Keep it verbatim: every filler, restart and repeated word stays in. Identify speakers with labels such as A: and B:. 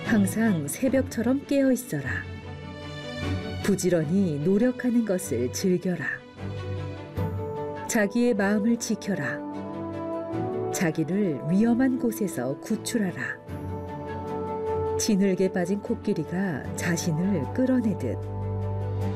A: 항상 새벽처럼 깨어 있어라. 부지런히 노력하는 것을 즐겨라. 자기의 마음을 지켜라. 자기를 위험한 곳에서 구출하라. 진흙에 빠진 코끼리가 자신을 끌어내듯